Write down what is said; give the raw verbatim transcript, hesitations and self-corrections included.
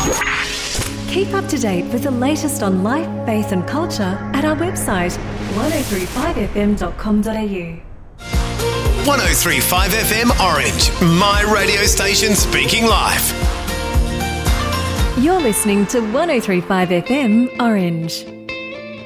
Keep up to date with the latest on life, faith and culture at our website one oh three five f m dot com dot a u. one oh three point five F M Orange, my radio station speaking life. You're listening to one oh three point five F M Orange.